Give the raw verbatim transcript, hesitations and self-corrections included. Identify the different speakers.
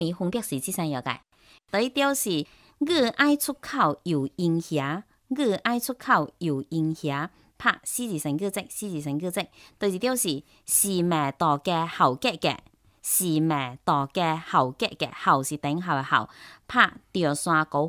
Speaker 1: 你分別是即三樣個。第一條是我愛出口有音遐，我愛出口有音遐，拍四字成句式，四字成句式。第二條是是咪大嘅後結嘅，是咪大嘅後結嘅，後是等候嘅後，拍吊山高